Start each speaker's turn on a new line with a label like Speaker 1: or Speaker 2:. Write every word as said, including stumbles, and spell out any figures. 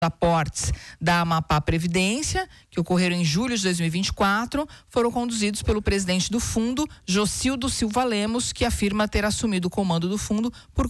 Speaker 1: aportes da Amapá Previdência, que ocorreram em julho de dois mil e vinte e quatro, foram conduzidos pelo presidente do fundo, Jocildo Silva Lemos, que afirma ter assumido o comando do fundo por